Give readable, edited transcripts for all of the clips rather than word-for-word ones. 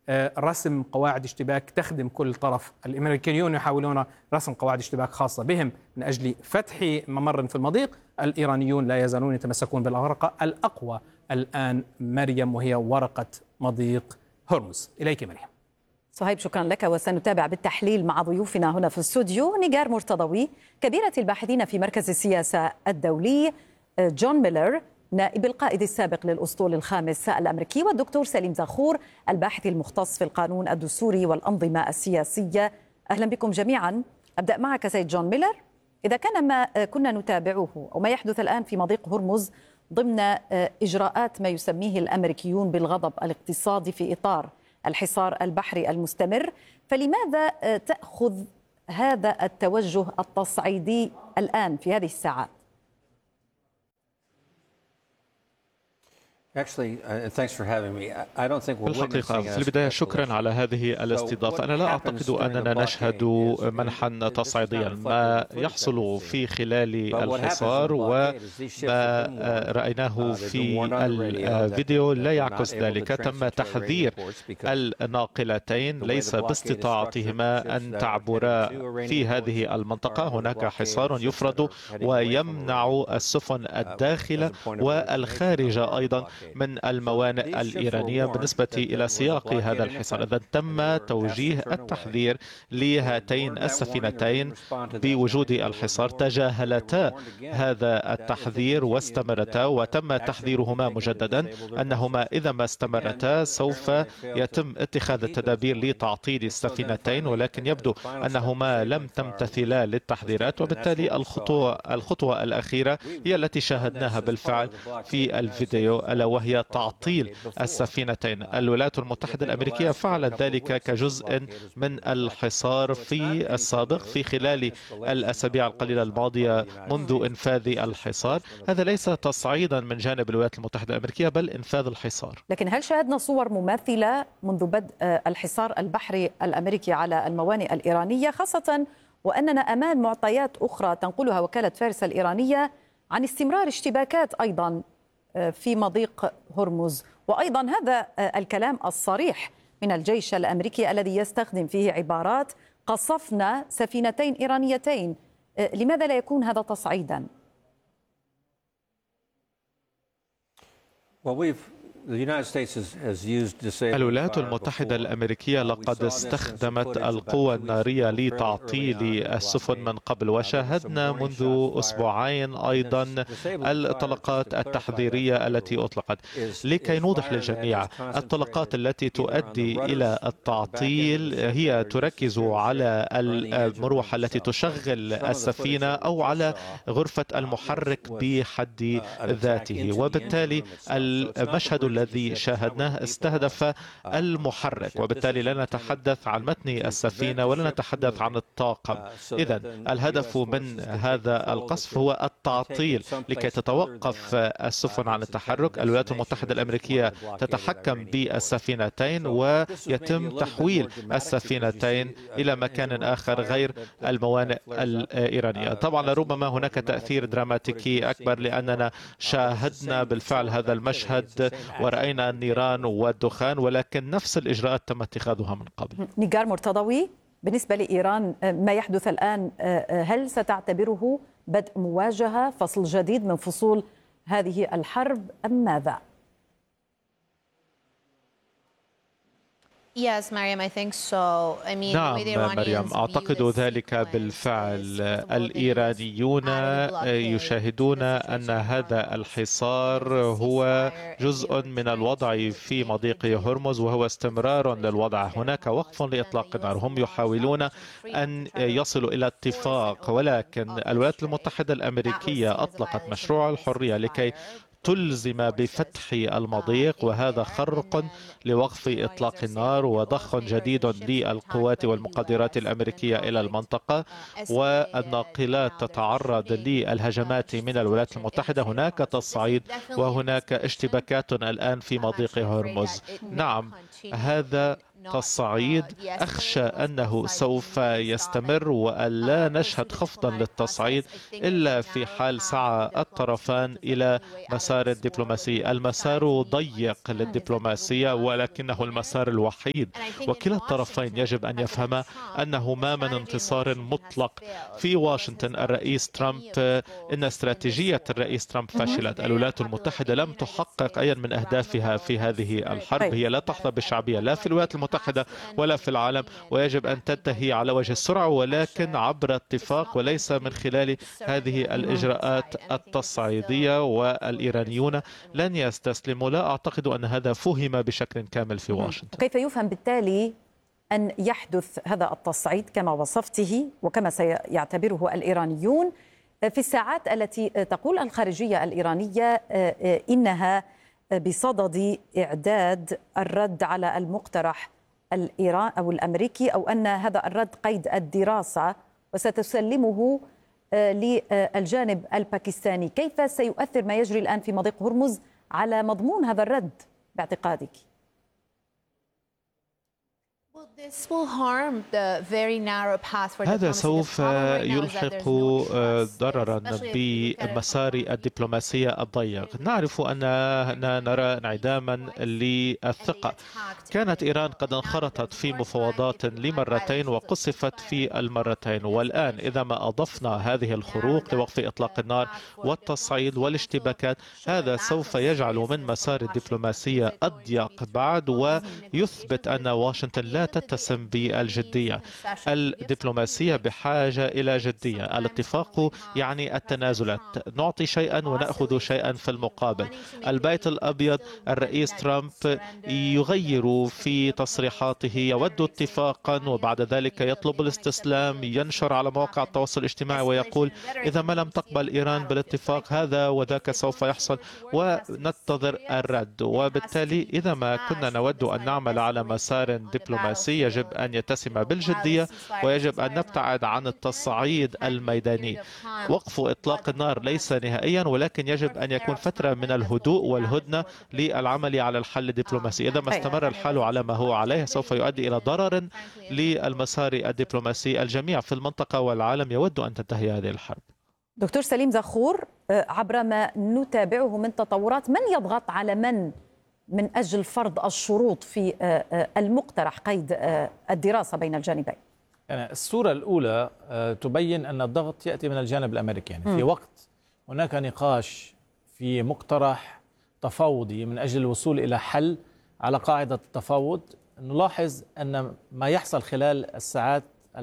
رسم قواعد اشتباك تخدم كل طرف. الأمريكيون يحاولون رسم قواعد اشتباك خاصة بهم من أجل فتح ممر في المضيق. الإيرانيون لا يزالون يتمسكون بالورقة الأقوى الآن مريم، وهي ورقة مضيق هرمز. إليك مريم. صهيب، شكرا لك، وسنتابع بالتحليل مع ضيوفنا هنا في الاستوديو نيجار مرتضوي كبيرة الباحثين في مركز السياسة الدولي، جون ميلر نائب القائد السابق للأسطول الخامس الأمريكي، والدكتور سليم زاخور الباحث المختص في القانون الدستوري والأنظمة السياسية. أهلا بكم جميعا. أبدأ معك سيد جون ميلر. إذا كان ما كنا نتابعه أو ما يحدث الآن في مضيق هرمز ضمن إجراءات ما يسميه الأمريكيون بالغضب الاقتصادي في إطار الحصار البحري المستمر، فلماذا تأخذ هذا التوجه التصعيدي الآن في هذه الساعات؟ بالحقيقة في البداية شكرا على هذه الاستضافة. أنا لا أعتقد أننا نشهد منحا تصعيديا. ما يحصل في خلال الحصار وما رأيناه في الفيديو لا يعكس ذلك. تم تحذير الناقلتين ليس باستطاعتهما أن تعبرا في هذه المنطقة. هناك حصار يفرض ويمنع السفن الداخلة والخارجة أيضا من الموانئ الإيرانية بالنسبة إلى سياق هذا الحصار. إذا تم توجيه التحذير لهاتين السفينتين بوجود الحصار، تجاهلتا هذا التحذير واستمرتا، وتم تحذيرهما مجددا أنهما إذا ما استمرتا سوف يتم اتخاذ التدابير لتعطيل السفينتين، ولكن يبدو أنهما لم تمتثلا للتحذيرات، وبالتالي الخطوة الأخيرة هي التي شاهدناها بالفعل في الفيديو، ألا وهي تعطيل السفينتين. الولايات المتحدة الأمريكية فعلت ذلك كجزء من الحصار في السابق في خلال الأسابيع القليلة الماضية منذ إنفاذ الحصار. هذا ليس تصعيدا من جانب الولايات المتحدة الأمريكية بل إنفاذ الحصار. لكن هل شاهدنا صور مماثلة منذ بدء الحصار البحري الأمريكي على الموانئ الإيرانية، خاصة وأننا أمام معطيات أخرى تنقلها وكالة فارس الإيرانية عن استمرار اشتباكات أيضا في مضيق هرمز، وأيضا هذا الكلام الصريح من الجيش الأمريكي الذي يستخدم فيه عبارات قصفنا سفينتين إيرانيتين؟ لماذا لا يكون هذا تصعيدا؟ الولايات المتحدة الأمريكية لقد استخدمت القوى النارية لتعطيل السفن من قبل، وشاهدنا منذ أسبوعين أيضا الطلقات التحذيرية التي أطلقت. لكي نوضح للجميع، الطلقات التي تؤدي إلى التعطيل هي تركز على المروحة التي تشغل السفينة أو على غرفة المحرك بحد ذاته، وبالتالي المشهد الذي شاهدناه استهدف المحرك، وبالتالي لا نتحدث عن متن السفينة ولا نتحدث عن الطاقم. إذن الهدف من هذا القصف هو التعطيل لكي تتوقف السفن عن التحرك. الولايات المتحدة الأمريكية تتحكم بالسفينتين ويتم تحويل السفينتين إلى مكان آخر غير الموانئ الإيرانية. طبعا لربما هناك تأثير دراماتيكي أكبر لأننا شاهدنا بالفعل هذا المشهد ورأينا النيران والدخان، ولكن نفس الإجراءات تم اتخاذها من قبل. نيجار مرتضوي، بالنسبة لإيران ما يحدث الآن هل ستعتبره بدء مواجهة، فصل جديد من فصول هذه الحرب أم ماذا؟ نعم مريم، أعتقد ذلك بالفعل. الإيرانيون يشاهدون أن هذا الحصار هو جزء من الوضع في مضيق هرمز وهو استمرار للوضع. هناك وقف لإطلاق النار. هم يحاولون أن يصلوا إلى اتفاق، ولكن الولايات المتحدة الأمريكية أطلقت مشروع الحرية لكي تلزم بفتح المضيق، وهذا خرق لوقف إطلاق النار وضخ جديد للقوات والمقدرات الأمريكية إلى المنطقة، والناقلات تتعرض للهجمات من الولايات المتحدة. هناك تصعيد وهناك اشتباكات الآن في مضيق هرمز. نعم، هذا التصعيد أخشى أنه سوف يستمر وألا نشهد خفضا للتصعيد إلا في حال سعى الطرفان إلى مسار الدبلوماسي. المسار ضيق للدبلوماسية ولكنه المسار الوحيد، وكلا الطرفين يجب أن يفهما أنه ما من انتصار مطلق في واشنطن. الرئيس ترامب، إن استراتيجية الرئيس ترامب فشلت. الولايات المتحدة لم تحقق أي من أهدافها في هذه الحرب. هي لا تحظى بالشعبية لا في الولايات المتحدة ولا في العالم، ويجب أن تنتهي على وجه السرعة ولكن عبر اتفاق وليس من خلال هذه الإجراءات التصعيدية. والإيرانيون لن يستسلموا. لا أعتقد أن هذا فهم بشكل كامل في واشنطن. كيف يفهم بالتالي أن يحدث هذا التصعيد كما وصفته وكما سيعتبره الإيرانيون في الساعات التي تقول الخارجية الإيرانية إنها بصدد إعداد الرد على المقترح الإيراني أو الأمريكي، أو أن هذا الرد قيد الدراسة وستسلمه للجانب الباكستاني؟ كيف سيؤثر ما يجري الآن في مضيق هرمز على مضمون هذا الرد باعتقادك؟ هذا سوف يلحق ضررا بمسار الدبلوماسية الضيق. نعرف أننا نرى انعداما للثقة. كانت إيران قد انخرطت في مفاوضات لمرتين وقصفت في المرتين، والآن إذا ما أضفنا هذه الخروق لوقف إطلاق النار والتصعيد والاشتباكات، هذا سوف يجعل من مسار الدبلوماسية أضيق بعد، ويثبت أن واشنطن لا تتسم بالجدية. الدبلوماسية بحاجة إلى جدية. الاتفاق يعني التنازلات، نعطي شيئا ونأخذ شيئا في المقابل. البيت الأبيض الرئيس ترامب يغير في تصريحاته، يود اتفاقا وبعد ذلك يطلب الاستسلام، ينشر على مواقع التواصل الاجتماعي ويقول إذا ما لم تقبل إيران بالاتفاق هذا وذاك سوف يحصل، وننتظر الرد. وبالتالي إذا ما كنا نود أن نعمل على مسار دبلوماسي يجب أن يتسم بالجدية، ويجب أن نبتعد عن التصعيد الميداني. وقف إطلاق النار ليس نهائيا، ولكن يجب أن يكون فترة من الهدوء والهدنة للعمل على الحل الدبلوماسي. إذا ما استمر الحال على ما هو عليه سوف يؤدي إلى ضرر للمسار الدبلوماسي. الجميع في المنطقة والعالم يود أن تنتهي هذه الحرب. دكتور سليم زخور، عبر ما نتابعه من تطورات، من يضغط على من أجل فرض الشروط في المقترح قيد الدراسة بين الجانبين؟ يعني الصورة الأولى تبين أن الضغط يأتي من الجانب الأمريكي. يعني في وقت هناك نقاش في مقترح تفاوضي من أجل الوصول إلى حل على قاعدة التفاوض، نلاحظ أن ما يحصل خلال الساعات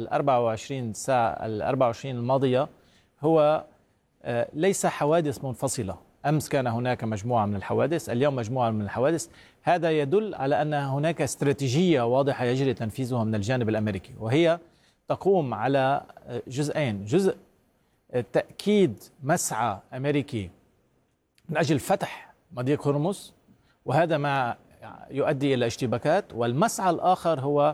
24 ساعة 24 الماضية هو ليس حوادث منفصلة. أمس كان هناك مجموعة من الحوادث، اليوم مجموعة من الحوادث. هذا يدل على أن هناك استراتيجية واضحة يجري تنفيذها من الجانب الأمريكي، وهي تقوم على جزئين: جزء تأكيد مسعى أمريكي من أجل فتح مضيق هرمز، وهذا ما يؤدي إلى اشتباكات، والمسعى الآخر هو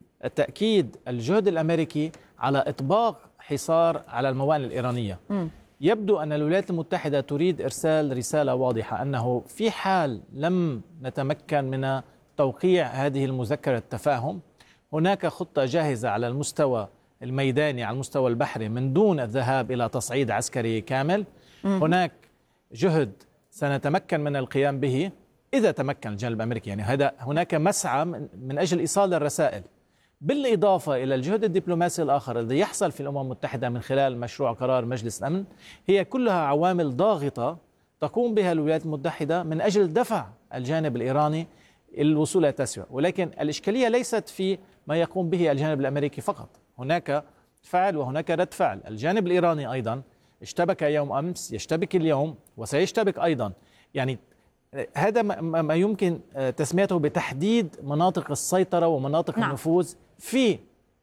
تأكيد الجهد الأمريكي على إطباق حصار على الموانئ الإيرانية. يبدو أن الولايات المتحدة تريد إرسال رسالة واضحة أنه في حال لم نتمكن من توقيع هذه المذكرة التفاهم، هناك خطة جاهزة على المستوى الميداني، على المستوى البحري، من دون الذهاب إلى تصعيد عسكري كامل. هناك جهد سنتمكن من القيام به إذا تمكن الجانب الأمريكي. يعني هناك مسعى من أجل إيصال الرسائل، بالإضافة إلى الجهد الدبلوماسي الآخر الذي يحصل في الأمم المتحدة من خلال مشروع قرار مجلس الأمن. هي كلها عوامل ضاغطة تقوم بها الولايات المتحدة من أجل دفع الجانب الإيراني الوصول إلى تسوية. ولكن الإشكالية ليست في ما يقوم به الجانب الأمريكي فقط، هناك فعل وهناك رد فعل. الجانب الإيراني أيضا اشتبك يوم أمس، يشتبك اليوم وسيشتبك أيضا. يعني هذا ما يمكن تسميته بتحديد مناطق السيطرة ومناطق النفوذ في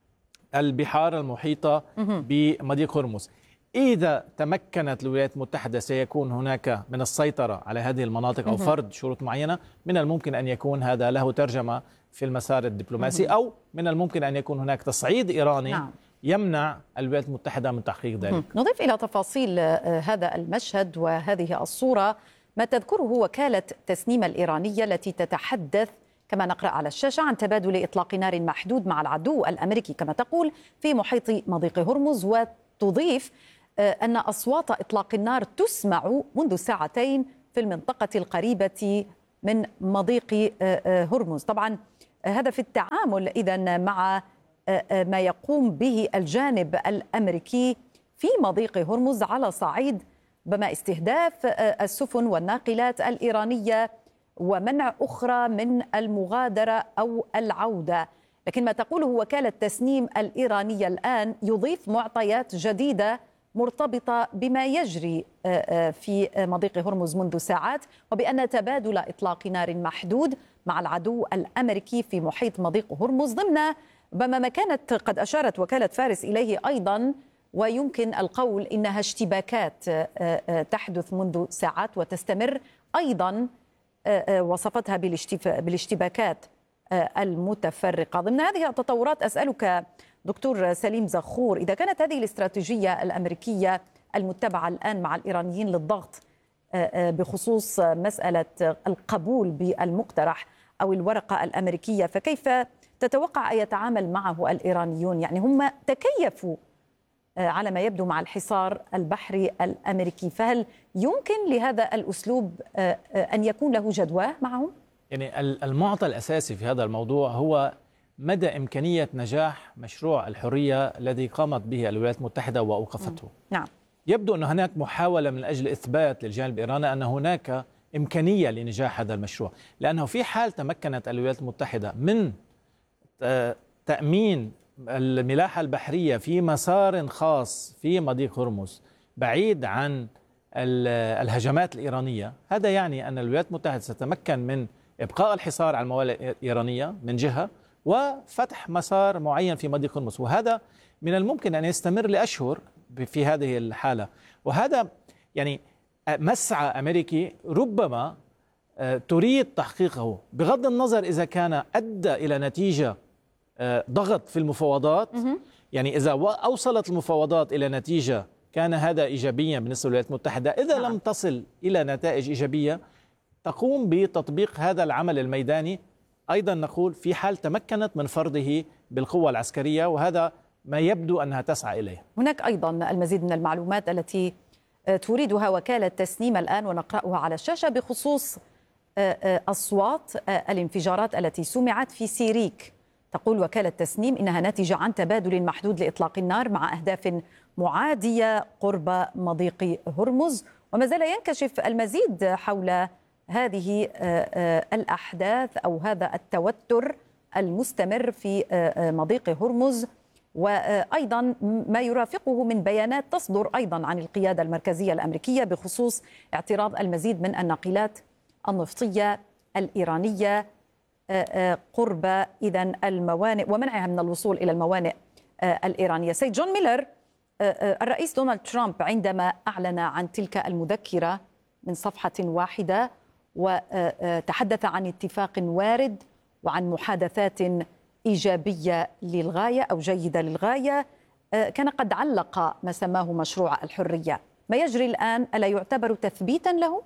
البحار المحيطة بمضيق هرمز. إذا تمكنت الولايات المتحدة سيكون هناك من السيطرة على هذه المناطق أو فرض شروط معينة. من الممكن أن يكون هذا له ترجمة في المسار الدبلوماسي، أو من الممكن أن يكون هناك تصعيد إيراني يمنع الولايات المتحدة من تحقيق ذلك. نضيف إلى تفاصيل هذا المشهد وهذه الصورة ما تذكره وكالة تسنيم الإيرانية التي تتحدث كما نقرأ على الشاشة عن تبادل إطلاق نار محدود مع العدو الأمريكي كما تقول في محيط مضيق هرمز، وتضيف أن أصوات إطلاق النار تسمع منذ ساعتين في المنطقة القريبة من مضيق هرمز. طبعا هذا في التعامل إذن مع ما يقوم به الجانب الأمريكي في مضيق هرمز على صعيد بما استهداف السفن والناقلات الإيرانية ومنع أخرى من المغادرة أو العودة. لكن ما تقوله وكالة تسنيم الإيرانية الآن يضيف معطيات جديدة مرتبطة بما يجري في مضيق هرمز منذ ساعات، وبأن تبادل إطلاق نار محدود مع العدو الأمريكي في محيط مضيق هرمز ضمن ما كانت قد أشارت وكالة فارس إليه أيضا، ويمكن القول إنها اشتباكات تحدث منذ ساعات وتستمر أيضا، وصفتها بالاشتباكات المتفرقة. ضمن هذه التطورات أسألك دكتور سليم زخور، إذا كانت هذه الاستراتيجية الأمريكية المتبعة الآن مع الإيرانيين للضغط بخصوص مسألة القبول بالمقترح أو الورقة الأمريكية، فكيف تتوقع أن يتعامل معه الإيرانيون؟ يعني هم تكيفوا على ما يبدو مع الحصار البحري الأمريكي، فهل يمكن لهذا الأسلوب أن يكون له جدوى معهم؟ يعني المعطى الأساسي في هذا الموضوع هو مدى إمكانية نجاح مشروع الحرية الذي قامت به الولايات المتحدة وأوقفته. نعم. يبدو أن هناك محاولة من أجل إثبات للجانب الإيراني أن هناك إمكانية لنجاح هذا المشروع، لأنه في حال تمكنت الولايات المتحدة من تأمين الملاحة البحرية في مسار خاص في مضيق هرمز بعيد عن الهجمات الإيرانية، هذا يعني أن الولايات المتحدة ستتمكن من إبقاء الحصار على الموانئ الإيرانية من جهة، وفتح مسار معين في مضيق هرمز، وهذا من الممكن أن يستمر لأشهر في هذه الحالة. وهذا يعني مسعى أمريكي ربما تريد تحقيقه بغض النظر إذا كان أدى إلى نتيجة ضغط في المفاوضات. يعني إذا أوصلت المفاوضات إلى نتيجة كان هذا إيجابيا بالنسبة للولايات المتحدة، إذا لم تصل إلى نتائج إيجابية تقوم بتطبيق هذا العمل الميداني، أيضا نقول في حال تمكنت من فرضه بالقوة العسكرية، وهذا ما يبدو أنها تسعى إليه. هناك أيضا المزيد من المعلومات التي تريدها وكالة تسنيم الآن ونقرأها على الشاشة بخصوص أصوات الانفجارات التي سمعت في سيريك. تقول وكالة تسنيم إنها ناتجة عن تبادل محدود لإطلاق النار مع أهداف معادية قرب مضيق هرمز، وما زال ينكشف المزيد حول هذه الأحداث أو هذا التوتر المستمر في مضيق هرمز، وأيضا ما يرافقه من بيانات تصدر أيضا عن القيادة المركزية الأمريكية بخصوص اعتراض المزيد من الناقلات النفطية الإيرانية قرب إذن الموانئ ومنعها من الوصول إلى الموانئ الإيرانية. سيد جون ميلر، الرئيس دونالد ترامب عندما أعلن عن تلك المذكرة من صفحة واحدة وتحدث عن اتفاق وارد وعن محادثات إيجابية للغاية أو جيدة للغاية، كان قد علق ما سماه مشروع الحرية. ما يجري الآن ألا يعتبر تثبيتا له؟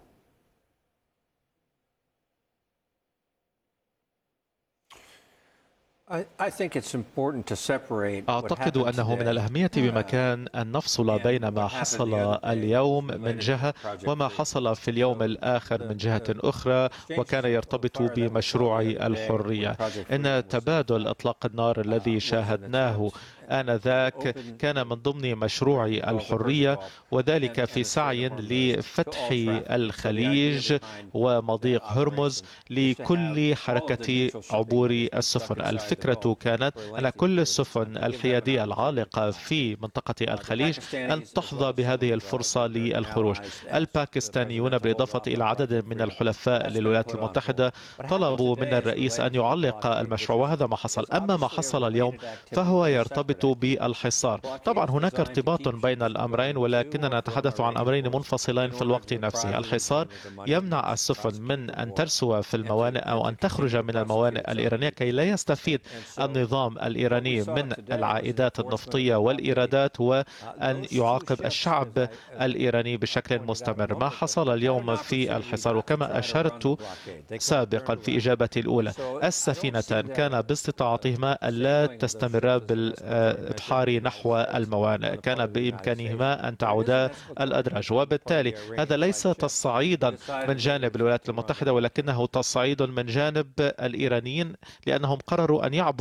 أعتقد أنه من الأهمية بمكان أن نفصل بين ما حصل اليوم من جهة وما حصل في اليوم الآخر من جهة أخرى، وكان يرتبط بمشروع الحرية. إن تبادل إطلاق النار الذي شاهدناه آنذاك كان من ضمن مشروع الحرية، وذلك في سعي لفتح الخليج ومضيق هرمز لكل حركة عبور السفن. الفكرة كانت أن كل السفن الحيادية العالقة في منطقة الخليج أن تحظى بهذه الفرصة للخروج. الباكستانيون بالإضافة إلى عدد من الحلفاء للولايات المتحدة طلبوا من الرئيس أن يعلق المشروع، وهذا ما حصل. أما ما حصل اليوم فهو يرتبط بالحصار. طبعا هناك ارتباط بين الأمرين، ولكننا نتحدث عن أمرين منفصلين في الوقت نفسه. الحصار يمنع السفن من أن ترسو في الموانئ أو أن تخرج من الموانئ الإيرانية كي لا يستفيد النظام الإيراني من العائدات النفطية والإيرادات، وأن يعاقب الشعب الإيراني بشكل مستمر. ما حصل اليوم في الحصار، وكما أشرت سابقا في إجابتي الأولى، السفينتان كان باستطاعتهما ألا تستمرا بالإبحار نحو الموانئ، كان بإمكانهما أن تعودا الأدراج، وبالتالي هذا ليس تصعيدا من جانب الولايات المتحدة، ولكنه تصعيد من جانب الإيرانيين، لأنهم قرروا أن يعبروا